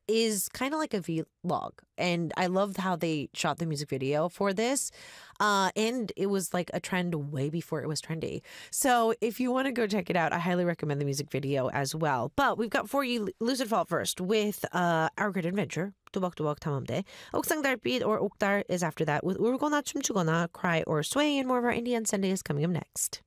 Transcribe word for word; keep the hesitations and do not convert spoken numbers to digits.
is kind of like a vlog. And I loved how they shot the music video for this. Uh, and it was like a trend way before it was trendy. So if you want to go check it out, I highly recommend the music video as well. But we've got for you Lucid Fault first with uh, Our Great Adventure. 뚜벅뚜벅 탐험대. 옥상 달빛 or 옥달 is after that with 울거나 춤추거나, cry or sway, and more of our Indian Sunday is coming up next.